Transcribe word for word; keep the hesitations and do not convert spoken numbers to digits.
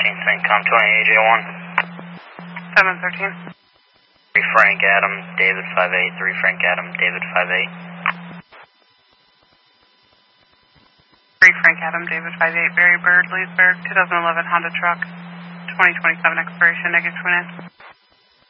CENTCOM twenty A J one. seven thirteen. three Frank Adam, David five eight, three Frank Adam, David five eight. three Frank Adam, David five eight, Barry Bird, Leesburg, two thousand eleven Honda truck, twenty twenty-seven expiration, negative twin in.